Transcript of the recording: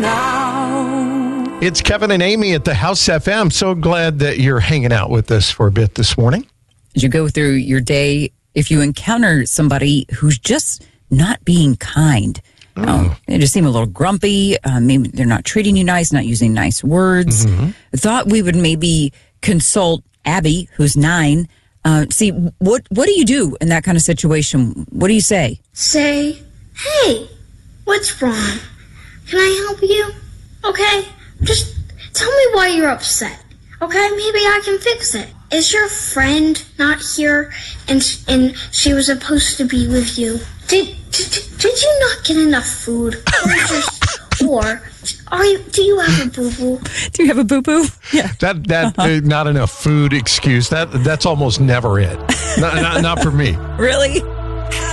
now. It's Kevin and Amy at the House FM. So glad that you're hanging out with us for a bit this morning. As you go through your day, if you encounter somebody who's just not being kind, they just seem a little grumpy, maybe they're not treating you nice, not using nice words. I thought we would maybe consult Abby, who's 9. See, what do you do in that kind of situation? What do you say? Say, hey, what's wrong? Can I help you? Okay, just tell me why you're upset. Okay, maybe I can fix it. Is your friend not here and she was supposed to be with you? Did you not get enough food? Or do you have a boo-boo? Do you have a boo-boo? Yeah. That not enough food excuse. That's almost never it. Not for me. Really?